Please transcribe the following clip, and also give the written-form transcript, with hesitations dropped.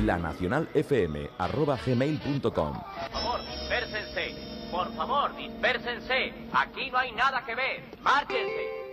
lanacionalfm@gmail.com. Por favor, dispérsense. Por favor, dispérsense. Aquí no hay nada que ver. Márchense.